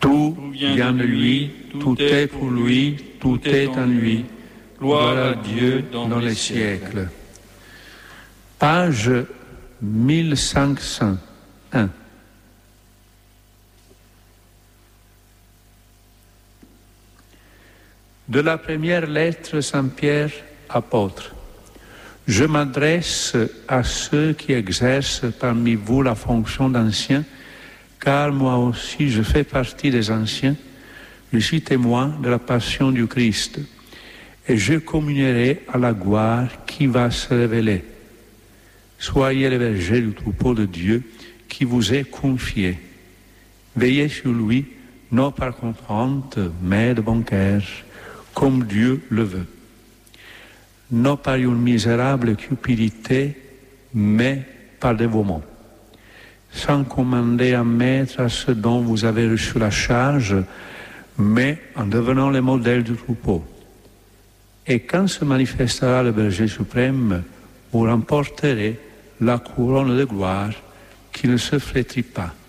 Tout vient de lui, tout est pour lui, tout est en lui. Gloire à Dieu dans les siècles. Page 1501. De la première lettre Saint-Pierre, apôtre. Je m'adresse à ceux qui exercent parmi vous la fonction d'anciens, car moi aussi je fais partie des anciens. Je suis témoin de la passion du Christ, et je communierai à la gloire qui va se révéler. Soyez les bergers du troupeau de Dieu qui vous est confié. Veillez sur lui, non par contrainte, mais de bon cœur, comme Dieu le veut. Non par une misérable cupidité, mais par dévouement. Sans commander à maître à ce dont vous avez reçu la charge, mais en devenant les modèles du troupeau. Et quand se manifestera le berger suprême, vous remporterez la couronne de gloire qui ne se flétrit pas.